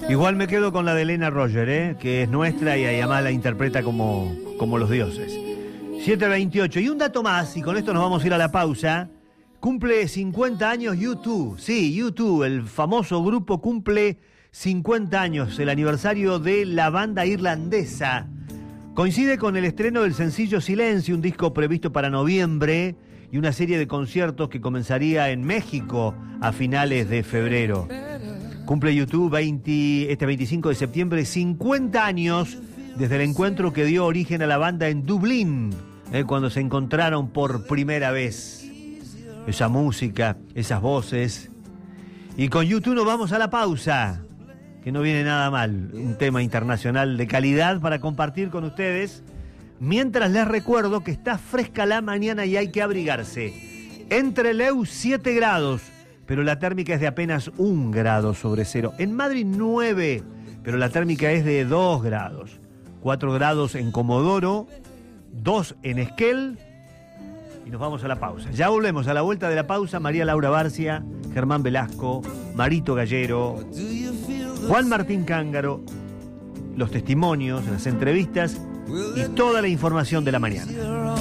Igual me quedo con la de Elena Roger, que es nuestra y además la interpreta como los dioses. 7:28. Y un dato más, y con esto nos vamos a ir a la pausa. Cumple 50 años U2. Sí, U2, el famoso grupo, cumple 50 años, el aniversario de la banda irlandesa. Coincide con el estreno del sencillo Silencio, un disco previsto para noviembre, y una serie de conciertos que comenzaría en México a finales de febrero. Cumple U2 este 25 de septiembre 50 años desde el encuentro que dio origen a la banda en Dublín, cuando se encontraron por primera vez. Esa música, esas voces. Y con U2 nos vamos a la pausa, que no viene nada mal. Un tema internacional de calidad para compartir con ustedes. Mientras les recuerdo que está fresca la mañana y hay que abrigarse. En Trelew 7 grados, pero la térmica es de apenas 1 grado sobre cero. En Madrid 9, pero la térmica es de 2 grados. 4 grados en Comodoro, 2 en Esquel. Y nos vamos a la pausa. Ya volvemos. A la vuelta de la pausa, María Laura Barcia, Germán Velasco, Marito Gallero, Juan Martín Cángaro, los testimonios, las entrevistas y toda la información de la mañana.